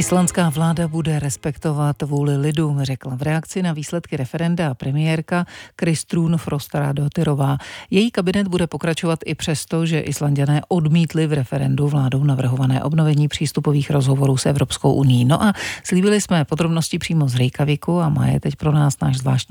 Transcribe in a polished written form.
Islandská vláda bude respektovat vůli lidu, řekla v reakci na výsledky referenda premiérka Kristrún Frostadóttirová. Její kabinet bude pokračovat i přesto, že Islanďané odmítli v referendu vládou navrhované obnovení přístupových rozhovorů s Evropskou unií. No a slíbili jsme podrobnosti přímo z Reykjavíku a má je teď pro nás náš zvláštní